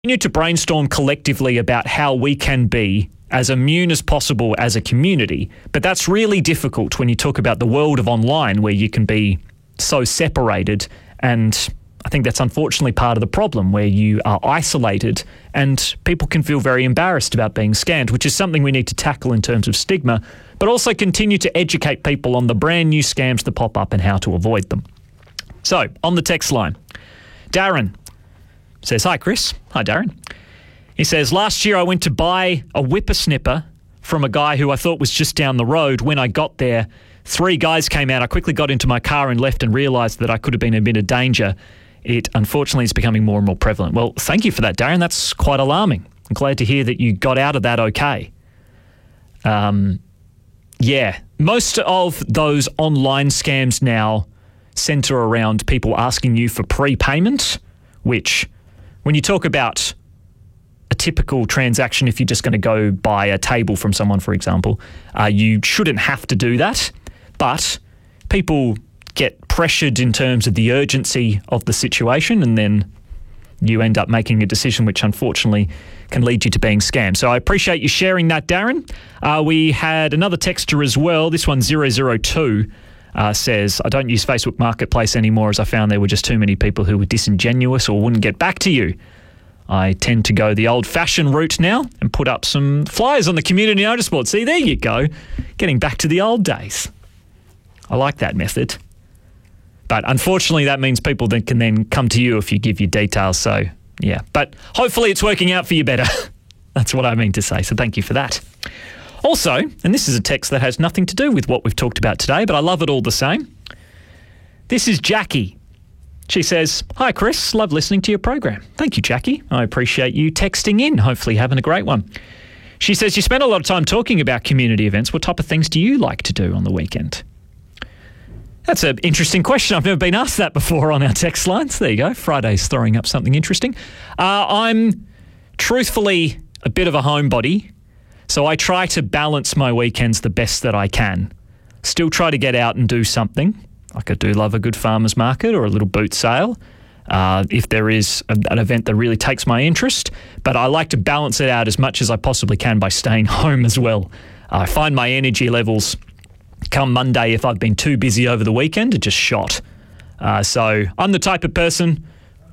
We need to brainstorm collectively about how we can be as immune as possible as a community. But that's really difficult when you talk about the world of online, where you can be so separated. And I think that's unfortunately part of the problem, where you are isolated and people can feel very embarrassed about being scammed, which is something we need to tackle in terms of stigma, but also continue to educate people on the brand new scams that pop up and how to avoid them. So, on the text line, Darren says, "Hi, Chris." Hi, Darren. He says, "Last year I went to buy a whippersnipper from a guy who I thought was just down the road. When I got there, 3 guys came out. I quickly got into my car and left and realised that I could have been in a bit of danger. It unfortunately is becoming more and more prevalent." Well, thank you for that, Darren. That's quite alarming. I'm glad to hear that you got out of that okay. Yeah, most of those online scams now centre around people asking you for prepayment, which, when you talk about a typical transaction, if you're just going to go buy a table from someone, for example, you shouldn't have to do that. But people get pressured in terms of the urgency of the situation, and then you end up making a decision which unfortunately can lead you to being scammed. So I appreciate you sharing that, Darren. We had another texter as well. This one, 002, says, "I don't use Facebook Marketplace anymore as I found there were just too many people who were disingenuous or wouldn't get back to you. I tend to go the old-fashioned route now and put up some flyers on the community notice board." See, there you go. Getting back to the old days. I like that method. But unfortunately, that means people that can then come to you if you give your details. So, yeah. But hopefully it's working out for you better. That's what I mean to say. So thank you for that. Also, and this is a text that has nothing to do with what we've talked about today, but I love it all the same. This is Jackie. She says, "Hi, Chris. Love listening to your program." Thank you, Jackie. I appreciate you texting in. Hopefully having a great one. She says, "You spend a lot of time talking about community events. What type of things do you like to do on the weekend?" That's an interesting question. I've never been asked that before on our text lines. There you go. Friday's throwing up something interesting. I'm truthfully a bit of a homebody, so I try to balance my weekends the best that I can. Still try to get out and do something. Like I do love a good farmer's market or a little boot sale, if there is an event that really takes my interest. But I like to balance it out as much as I possibly can by staying home as well. I find my energy levels come Monday, if I've been too busy over the weekend, are just shot. So I'm the type of person,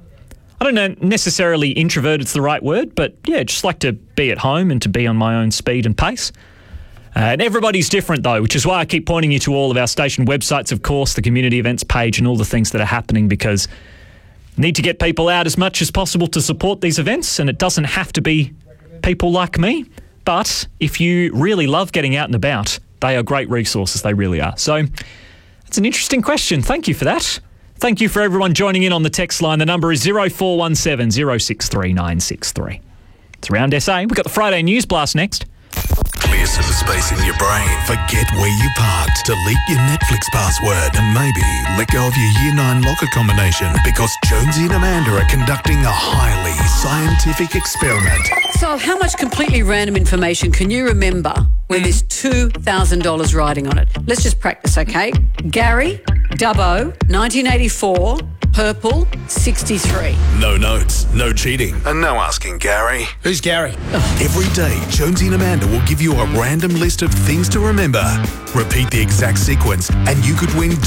I don't know, necessarily introverted's the right word, but yeah, just like to be at home and to be on my own speed and pace. And everybody's different though, which is why I keep pointing you to all of our station websites, of course, the community events page and all the things that are happening, because I need to get people out as much as possible to support these events, and it doesn't have to be people like me. But if you really love getting out and about, they are great resources, they really are. So it's an interesting question. Thank you for that. Thank you for everyone joining in on the text line. The number is 0417 063 963. It's Around SA. We've got the Friday News Blast next. Clear some space in your brain. Forget where you parked. Delete your Netflix password and maybe let go of your Year 9 locker combination, because Jonesy and Amanda are conducting a highly scientific experiment. So how much completely random information can you remember when there's $2,000 riding on it? Let's just practice, okay? Gary, Dubbo, 1984, purple, 63. No notes, no cheating, and no asking Gary. Who's Gary? Every day, Jonesy and Amanda will give you a random list of things to remember. Repeat the exact sequence and you could win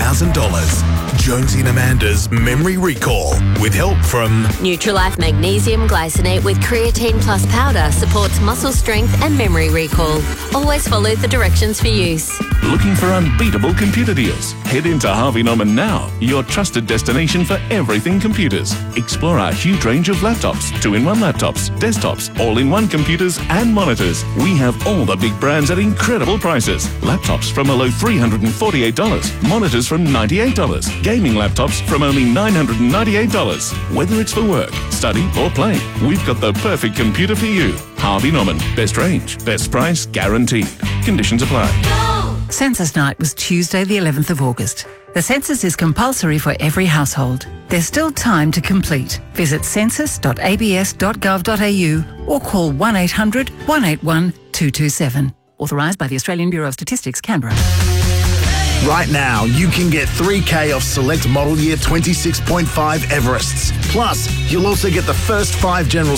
$2,000. Jonesy and Amanda's Memory Recall, with help from Nutrilife Magnesium Glycinate with Creatine Plus powder supports muscle strength and memory recall. Always follow the directions for use. Looking for unbeatable computer deals? Head into Harvey Norman now, your trusted destination for everything computers. Explore our huge range of laptops, 2-in-1 laptops, desktops, all-in-one computers and monitors. We have all the big brands at incredible prices. Laptops from a low $348, monitors from $98, gaming laptops from only $998. Whether it's for work, study or play, we've got the perfect computer for you. Harvey Norman, best range, best price guaranteed. Conditions apply. Census night was Tuesday the 11th of August. The census is compulsory for every household. There's still time to complete. Visit census.abs.gov.au or call 1800 181 227. Authorised by the Australian Bureau of Statistics, Canberra. Right now, you can get $3,000 off select model year 26.5 Everests. Plus, you'll also get the first 5 General